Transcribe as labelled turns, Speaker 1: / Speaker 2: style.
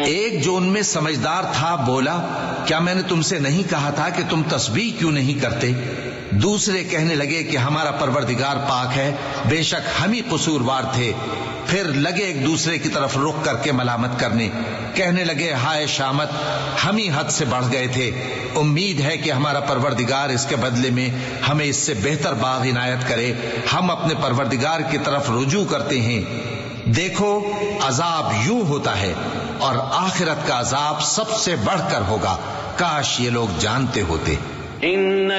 Speaker 1: एक जो उनमें समझदार था बोला, क्या मैंने तुमसे नहीं कहा था कि तुम तस्बीह क्यों नहीं करते? दूसरे कहने लगे कि हमारा परवरदिगार पाक है, बेशक हम ही कसूरवार थे। फिर लगे एक दूसरे की तरफ रुख करके मलामत करने, कहने लगे हाय शामत, हम ही हद से बढ़ गए थे। उम्मीद है कि हमारा परवरदिगार इसके बदले में हमें इससे बेहतर बाग इनायत करे। हम अपने परवरदिगार की तरफ रुजू करते हैं। देखो अजाब यूं होता है और आखिरत का अजाब सबसे बढ़कर होगा। काश ये लोग जानते होते।